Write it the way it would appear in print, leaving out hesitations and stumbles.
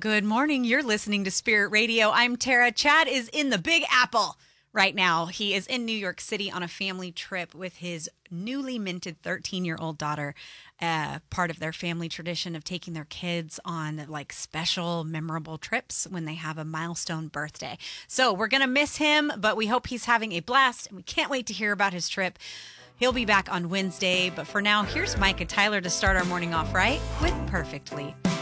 Good morning. You're listening to Spirit Radio. I'm Tara. Chad is in the Big Apple right now. He is in New York City on a family trip with his newly minted 13-year-old daughter, part of their family tradition of taking their kids on like special memorable trips when they have a milestone birthday. So we're going to miss him, but we hope he's having a blast and we can't wait to hear about his trip. He'll be back on Wednesday, but for now, here's Mike and Tyler to start our morning off right with Perfectly.